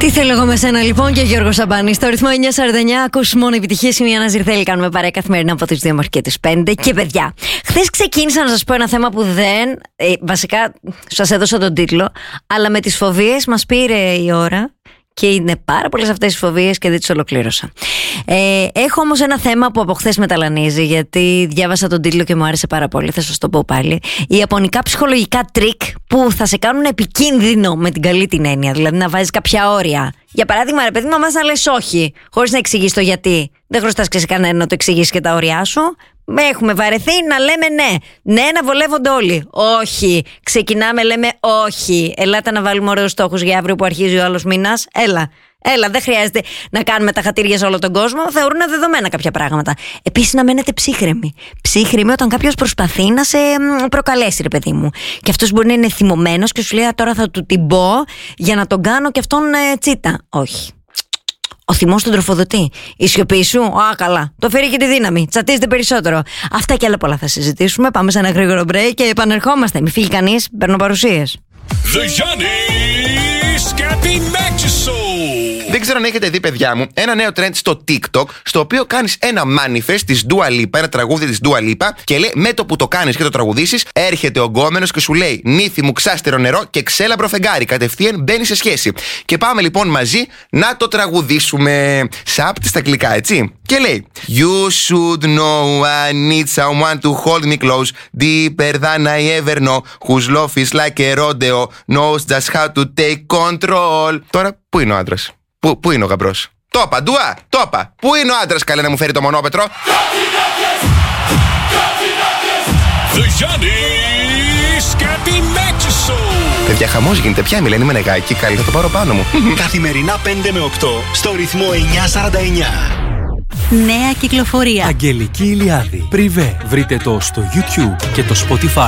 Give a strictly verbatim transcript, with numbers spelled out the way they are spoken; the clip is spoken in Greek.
Τι θέλω εγώ με σένα λοιπόν και ο Γιώργος Σαμπάνης. Στο ρυθμό εννιά σαράντα εννιά ακούς μόνο επιτυχίες. Είμαι η Άννα Ζιρθέλη. Κάνουμε παρέα καθημερινά από τις δύο μέχρι και τις πέντε. Και παιδιά, χθες ξεκίνησα να σας πω ένα θέμα που δεν. Ε, βασικά, σας έδωσα τον τίτλο. Αλλά με τις φοβίες μας πήρε η ώρα. Και είναι πάρα πολλές αυτές τις φοβίες και δεν τις ολοκλήρωσα. Ε, έχω όμως ένα θέμα που από χθες με ταλανίζει, γιατί διάβασα τον τίτλο και μου άρεσε πάρα πολύ. Θα σας το πω πάλι. Οι ιαπωνικά ψυχολογικά τρίκ που θα σε κάνουν επικίνδυνο με την καλή την έννοια. Δηλαδή να βάζεις κάποια όρια. Για παράδειγμα, ρε παιδί μου, αμάς να λες όχι, χωρίς να εξηγείς το γιατί. Δεν χρωστάς και σε κανένα να το εξηγείς και τα όρια σου. Έχουμε βαρεθεί να λέμε ναι. Ναι, να βολεύονται όλοι. Όχι. Ξεκινάμε, λέμε όχι. Ελάτε να βάλουμε ωραίους στόχους για αύριο που αρχίζει ο άλλος μήνας. Έλα. Έλα, δεν χρειάζεται να κάνουμε τα χατήρια σε όλο τον κόσμο. Θεωρούν δεδομένα κάποια πράγματα. Επίσης, να μένετε ψύχρεμοι. Ψύχρεμοι όταν κάποιος προσπαθεί να σε προκαλέσει, ρε παιδί μου. Και αυτός μπορεί να είναι θυμωμένος και σου λέει τώρα θα του την πω για να τον κάνω και αυτόν ε, τσίτα. Όχι. Ο θυμός τον τροφοδοτεί. Η σιωπή σου, α, καλά. Το φέρει και τη δύναμη. Τσατίζεται περισσότερο. Αυτά και άλλα πολλά θα συζητήσουμε. Πάμε σε ένα γρήγορο break και επανερχόμαστε. Μη φύγει κανείς, παίρνω παρουσίες. Δεν ξέρω αν έχετε δει, παιδιά μου, ένα νέο trend στο TikTok, στο οποίο κάνεις ένα manifest της Dua Lipa, ένα τραγούδι της Dua Lipa, και λέει με το που το κάνεις και το τραγουδήσεις, έρχεται ο γκόμενος και σου λέει νύφη μου, ξάστερο νερό και ξέλαμπρο φεγγάρι. Κατευθείαν μπαίνει σε σχέση. Και πάμε λοιπόν μαζί να το τραγουδήσουμε. Σάπτη στα αγγλικά, έτσι. Και λέει You should know I need someone to hold me close, deeper than I ever know, whose love is like a rodeo, knows just how to take control. Τώρα, πού είναι ο άντρας? Πού, πού είναι ο γαμπρός? Το είπα, Ντουά, το είπα. Πού είναι ο άντρας, καλέ, να μου φέρει το μονόπετρο? Παιδιά, χαμός γίνεται. Ποια μιλένει, είμαι νεγάκι, καλή, θα το πάρω πάνω μου. Καθημερινά πέντε με οκτώ στο ρυθμό εννιά σαράντα εννιά. Νέα κυκλοφορία. Αγγελική Ηλιάδη. Πριβέ. Βρείτε το στο YouTube και το Spotify.